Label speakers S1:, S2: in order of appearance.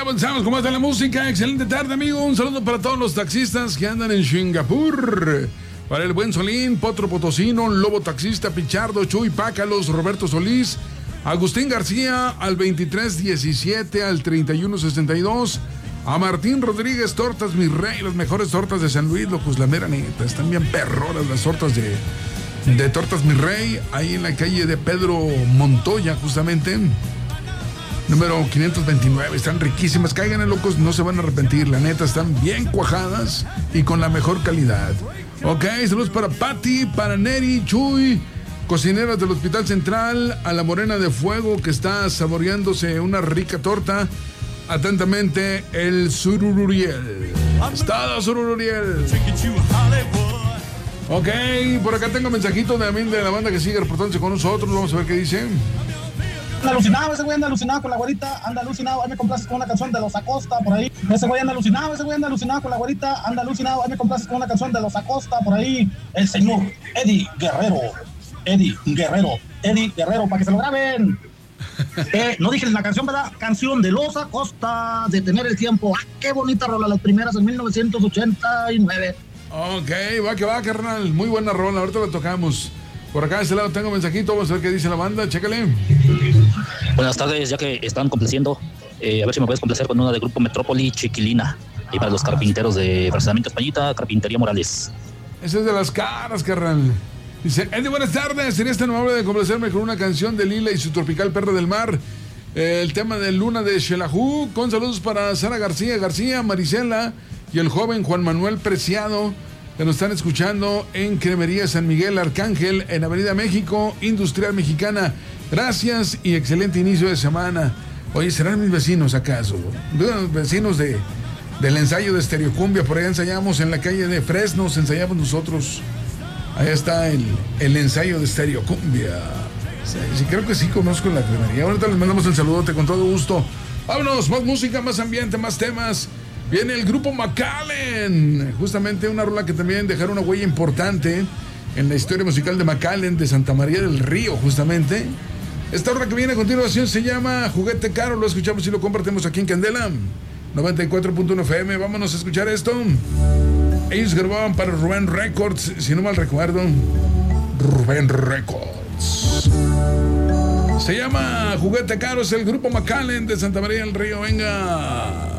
S1: avanzamos con más de la música. Excelente tarde, amigo. Un saludo para todos los taxistas que andan en Singapur. Para el buen Solín, Potro Potosino, Lobo Taxista, Pichardo, Chuy Pácalos, Roberto Solís, Agustín García, al 2317, al 3162. A Martín Rodríguez, Tortas Mi Rey, las mejores tortas de San Luis, locos, la mera neta. Están bien perronas las tortas de Tortas Mi Rey, ahí en la calle de Pedro Montoya, justamente. Número 529, están riquísimas. Cáiganle, locos, no se van a arrepentir. La neta, están bien cuajadas y con la mejor calidad. Ok, saludos para Patti, para Neri, Chuy, cocineras del Hospital Central, a la Morena de Fuego que está saboreándose una rica torta. Atentamente, el Surururiel. Estado Surururiel. Ok, por acá tengo mensajito de la banda que sigue reportándose con nosotros. Vamos a ver qué dice.
S2: Anda alucinado, ese güey anda alucinado con la güerita, anda alucinado, ahí me complaces con una canción de Los Acosta por ahí. Ese güey anda alucinado con la güerita, anda alucinado, ahí me complaces con una canción de Los Acosta por ahí. El señor Eddie Guerrero, para que se lo graben. No dije en la canción, ¿verdad? Canción de Los Acosta, de Tener el Tiempo. ¡Ah, qué bonita rola! Las primeras en 1989.
S1: Ok, va que va, carnal. Muy buena rola, ahorita la tocamos. Por acá de este lado tengo un mensajito, vamos a ver qué dice la banda, chécale.
S3: Buenas tardes, ya que están complaciendo, a ver si me puedes complacer con una de Grupo Metrópoli, Chiquilina. Y para los carpinteros de Fraccionamiento Españita, Carpintería Morales.
S1: Ese es de las caras, carnal. Dice, Eddie, buenas tardes, sería tan amable de complacerme con una canción de Lila y su tropical Perro del Mar. El tema de Luna de Xelajú, con saludos para Sara García, Marisela y el joven Juan Manuel Preciado, que nos están escuchando en Cremería San Miguel Arcángel, en Avenida México, Industrial Mexicana. Gracias y excelente inicio de semana. Oye, ¿serán mis vecinos acaso? Los vecinos del ensayo de Estereocumbia, por allá ensayamos en la calle de Fresnos, ensayamos nosotros. Ahí está el ensayo de Estereocumbia. Sí, creo que sí conozco la cremería. Ahorita les mandamos el saludote con todo gusto. Vámonos, más música, más ambiente, más temas. Viene el grupo McAllen, justamente una rola que también dejaron una huella importante en la historia musical de McAllen, de Santa María del Río, justamente. Esta rola que viene a continuación se llama Juguete Caro, lo escuchamos y lo compartimos aquí en Candela 94.1 FM. Vámonos a escuchar esto. Ellos grababan para Rubén Records, si no mal recuerdo. Rubén Records. Se llama Juguete Caro, es el grupo McAllen de Santa María del Río. Venga.